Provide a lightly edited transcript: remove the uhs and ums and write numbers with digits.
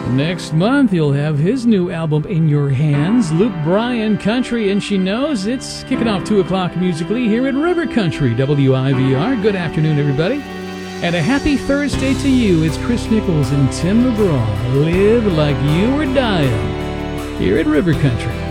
Next month, you'll have his new album in your hands, Luke Bryan, Country and She Knows. It's kicking off 2 o'clock musically here at River Country, WIVR. Good afternoon, everybody. And a happy Thursday to you. It's Chris Nichols and Tim McGraw. Live like you were dying here at River Country.